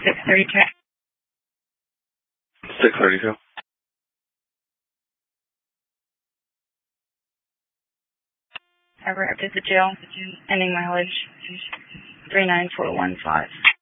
632. 632. I arrived at the jail, ending mileage 39415.